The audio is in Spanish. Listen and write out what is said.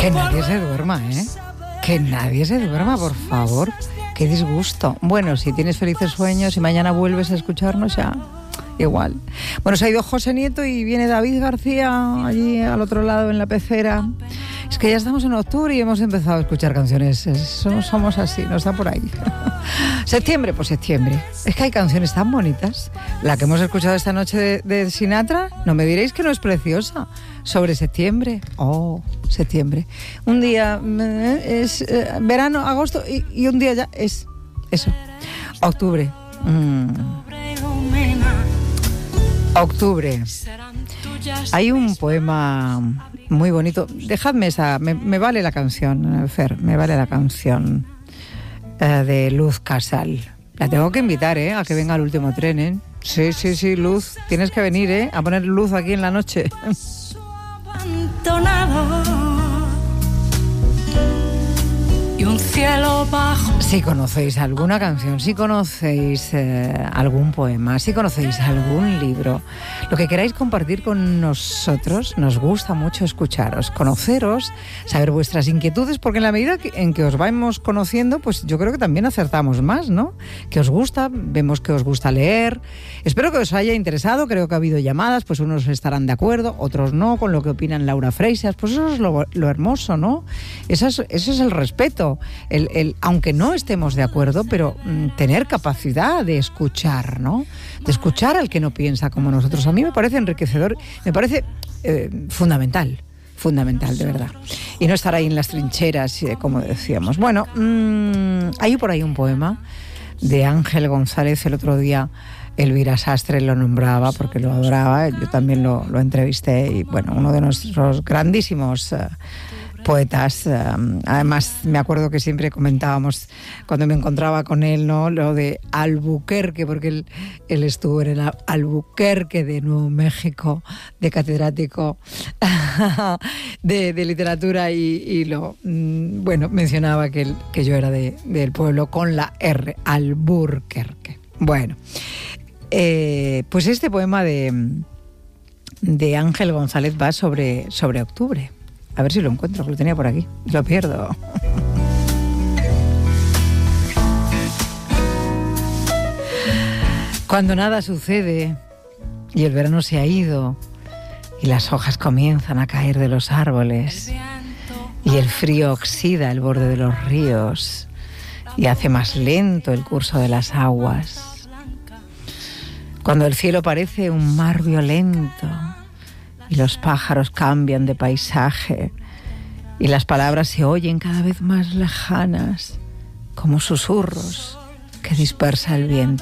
Que nadie se duerma, ¿eh? Que nadie se duerma, por favor. Qué disgusto. Bueno, si tienes felices sueños y mañana vuelves a escucharnos, ya igual. Bueno, se ha ido José Nieto y viene David García allí al otro lado en la pecera. Es que ya estamos en octubre y hemos empezado a escuchar canciones. Somos así, nos da por ahí. Septiembre, pues septiembre. Es que hay canciones tan bonitas. La que hemos escuchado esta noche de Sinatra, no me diréis que no es preciosa. Sobre septiembre. Oh, septiembre. Un día es verano, agosto y un día ya es eso. Octubre. Octubre. Hay un poema muy bonito. Dejadme esa. Me vale la canción, Fer. Me vale la canción de Luz Casal. La tengo que invitar, a que venga al último tren, ¿eh? Sí, Luz. Tienes que venir, a poner luz aquí en la noche. Y un cielo bajo. Si conocéis alguna canción, si conocéis algún poema, si conocéis algún libro, lo que queráis compartir con nosotros, nos gusta mucho escucharos, conoceros, saber vuestras inquietudes, porque en la medida en que os vamos conociendo, pues yo creo que también acertamos más, ¿no? Que os gusta, vemos que os gusta leer. Espero que os haya interesado, creo que ha habido llamadas, pues unos estarán de acuerdo, otros no, con lo que opinan Laura Freixas, pues eso es lo hermoso, ¿no? Eso es el respeto. Aunque no estemos de acuerdo, pero tener capacidad de escuchar, ¿no? De escuchar al que no piensa como nosotros. A mí me parece enriquecedor, me parece fundamental, de verdad. Y no estar ahí en las trincheras, como decíamos. Bueno, hay por ahí un poema de Ángel González. El otro día Elvira Sastre lo nombraba porque lo adoraba. Yo también lo entrevisté y, bueno, uno de nuestros grandísimos poetas. Además, me acuerdo que siempre comentábamos cuando me encontraba con él, ¿no? Lo de Albuquerque, porque él estuvo en el Albuquerque de Nuevo México, de catedrático de literatura y bueno, mencionaba que yo era del pueblo con la R, Albuquerque. Bueno, pues este poema de Ángel González va sobre octubre. A ver si lo encuentro, que lo tenía por aquí. Lo pierdo. Cuando nada sucede y el verano se ha ido y las hojas comienzan a caer de los árboles y el frío oxida el borde de los ríos y hace más lento el curso de las aguas. Cuando el cielo parece un mar violento y los pájaros cambian de paisaje y las palabras se oyen cada vez más lejanas como susurros que dispersa el viento.